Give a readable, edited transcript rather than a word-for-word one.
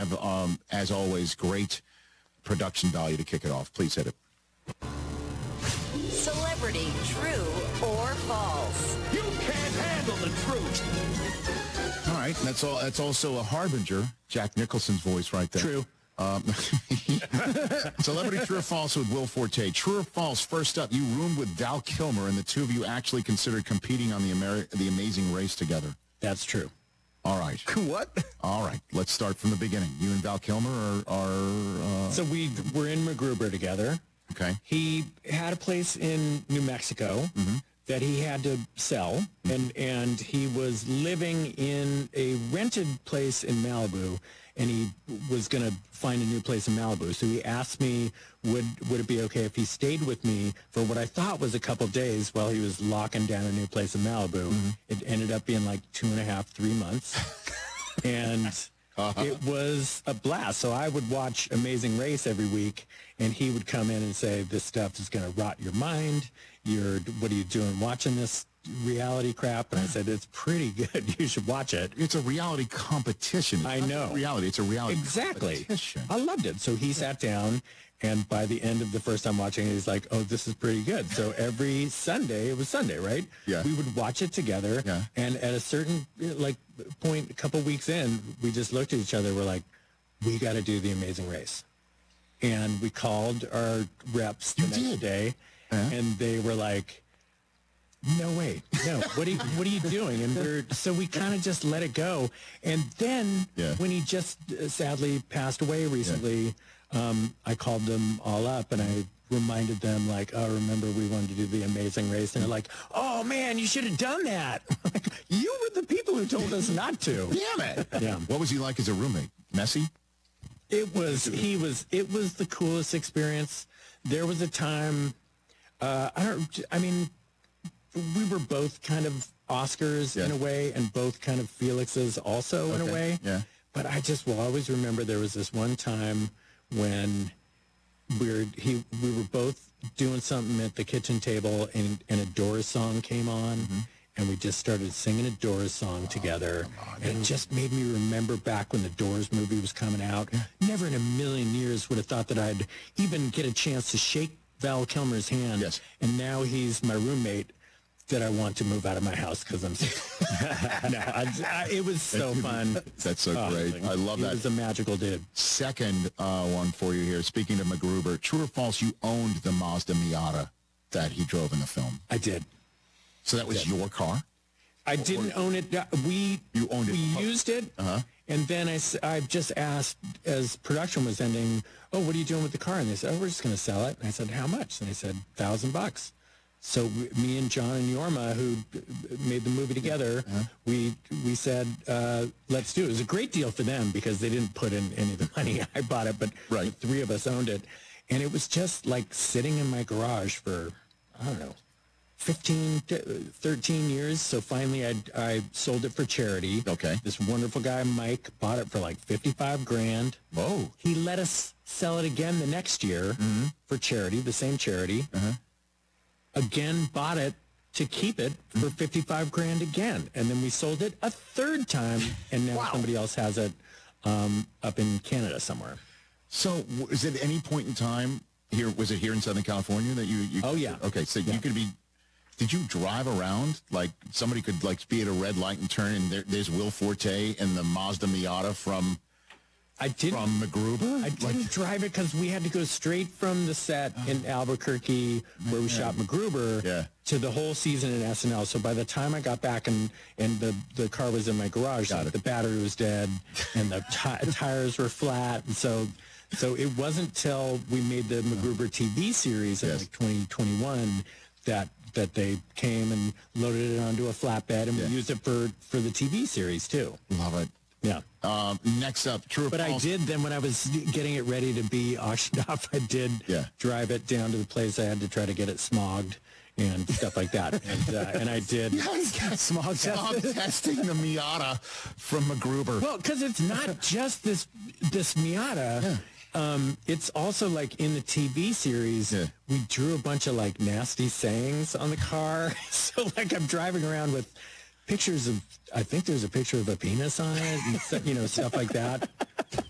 have, as always, great production value to kick it off. Please hit it. Celebrity, true or false? You can't handle the truth. All right, that's all. That's also a harbinger. Jack Nicholson's voice right there. True. Celebrity, true or false with Will Forte. True or false? First up, you roomed with Val Kilmer, and the two of you actually considered competing on the Amazing Race together. That's true. All right. What? All right. Let's start from the beginning. You and Val Kilmer are So we were in MacGruber together. okay. He had a place in New Mexico that he had to sell, and he was living in a rented place in Malibu, and he was going to find a new place in Malibu. So he asked me, would it be okay if he stayed with me for what I thought was a couple of days while he was locking down a new place in Malibu. It ended up being like 2.5, 3 months. And it was a blast. So I would watch Amazing Race every week, and he would come in and say, this stuff is going to rot your mind. What are you doing watching this reality crap? And I said, it's pretty good. You should watch it. It's a reality competition. It's I not know. reality. It's a reality Exactly. competition. I loved it. So he sat down, and by the end of the first time watching it, he's like, oh, this is pretty good. So every Sunday, it was Sunday, right? Yeah. We would watch it together. Yeah. And at a certain point, a couple weeks in, we just looked at each other. We're like, we got to do The Amazing Race. And we called our reps the next day, and they were like, no way, no. What are you doing? And so we kind of just let it go. And then when he just sadly passed away recently, I called them all up and I reminded them, like, oh, remember we wanted to do The Amazing Race? And they're like, oh man, you should have done that. You were the people who told us not to. Damn it. Yeah. What was he like as a roommate? Messy? It was the coolest experience. There was a time, we were both kind of Oscars in a way, and both kind of Felixes also in a way. Yeah. But I just will always remember there was this one time when we were both doing something at the kitchen table, and a Doors song came on, and we just started singing a Doors song together. And it just made me remember back when the Doors movie was coming out. Never in a million years would have thought that I'd even get a chance to shake Val Kilmer's hand. Yes. And now he's my roommate that I want to move out of my house because I'm it was so fun. That's so great. I love that. He was a magical dude. Second one for you here. Speaking of MacGruber, true or false, you owned the Mazda Miata that he drove in the film. I did. So that was your car? I didn't own it. You owned it. We used it. And then I just asked, as production was ending, oh, what are you doing with the car? And they said, oh, we're just going to sell it. And I said, how much? And they said, $1,000. So me and John and Yorma, who made the movie together, we said, let's do it. It was a great deal for them because they didn't put in any of the money. I bought it, but the three of us owned it. And it was just like sitting in my garage for, I don't know, 15, 13 years. So finally I sold it for charity. Okay. This wonderful guy, Mike, bought it for like $55,000. Whoa. He let us sell it again the next year for charity, the same charity. Again, bought it to keep it for $55,000 again. And then we sold it a third time, and now somebody else has it up in Canada somewhere. So is it any point in time here, was it here in Southern California that you Oh, yeah. Okay, so you could be, did you drive around? Like somebody could like be at a red light and turn, and there's Will Forte and the Mazda Miata from MacGruber? I didn't drive it because we had to go straight from the set in Albuquerque where we shot MacGruber to the whole season in SNL. So by the time I got back and the car was in my garage, the battery was dead and the tires were flat. And so it wasn't till we made the MacGruber TV series in like 2021 that they came and loaded it onto a flatbed, and we used it for the TV series too. Love it. Yeah. Next up, true or But false? I did then when I was getting it ready to be auctioned off, I did drive it down to the place. I had to try to get it smogged and stuff like that. And I did. Smog testing the Miata from MacGruber. Well, because it's not just this Miata. It's also like in the TV series, we drew a bunch of like nasty sayings on the car. So like I'm driving around with pictures of, I think there's a picture of a penis on it and stuff like that.